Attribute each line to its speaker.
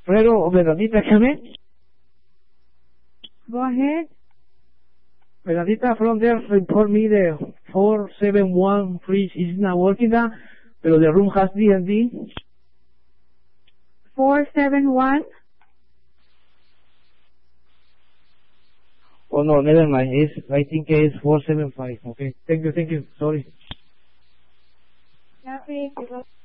Speaker 1: Alfredo or Bernadita come in?
Speaker 2: Go ahead.
Speaker 1: Bernadita from there report me the 471 fridge is not working now, but the room has D&D.
Speaker 2: 471?
Speaker 1: Oh no, never mind. I think it's 475. Okay. Thank you. Sorry.
Speaker 2: Happy.